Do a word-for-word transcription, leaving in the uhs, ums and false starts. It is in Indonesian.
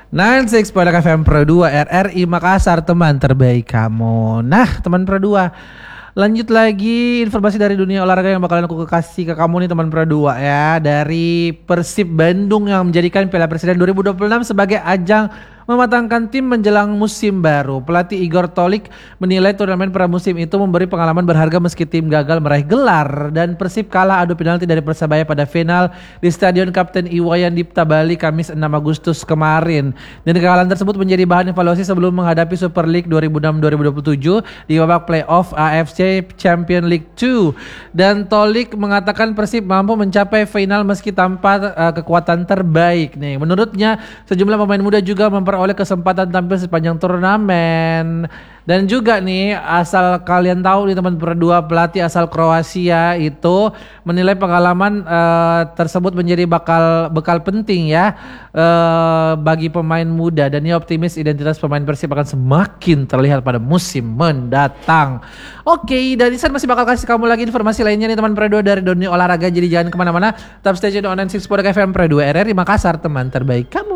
sembilan puluh enam Produk F M Pro dua R R I Makassar, teman terbaik kamu. Nah, teman Pro dua, lanjut lagi informasi dari dunia olahraga yang bakalan aku kasih ke kamu nih teman Pro dua ya. Dari Persib Bandung yang menjadikan Piala Presiden dua ribu dua puluh enam sebagai ajang mematangkan tim menjelang musim baru. Pelatih Igor Tolik menilai turnamen pramusim itu memberi pengalaman berharga meski tim gagal meraih gelar, dan Persib kalah adu penalti dari Persebaya pada final di Stadion Kapten Iwayan Dipta Bali Kamis enam Agustus kemarin. Dan kekalahan tersebut menjadi bahan evaluasi sebelum menghadapi Super League dua ribu enam dua ribu dua puluh tujuh di babak playoff A F C Champions League dua. Dan Tolik mengatakan Persib mampu mencapai final meski tanpa uh, kekuatan terbaik nih. Menurutnya sejumlah pemain muda juga memperoleh oleh kesempatan tampil sepanjang turnamen. Dan juga nih, asal kalian tahu nih teman berdua, pelatih asal Kroasia itu menilai pengalaman uh, tersebut menjadi bakal bekal penting ya uh, bagi pemain muda, dan ia optimis identitas pemain Persib akan semakin terlihat pada musim mendatang. Oke, dan Isan masih bakal kasih kamu lagi informasi lainnya nih teman berdua dari dunia olahraga, jadi jangan kemana-mana, tetap stay tune on N enam Produk F M Pro dua R R I Makassar, teman terbaik kamu.